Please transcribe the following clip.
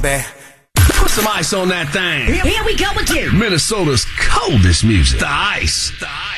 baby. Put some ice on that thing. Here we go again. Minnesota's coldest music. The Ice.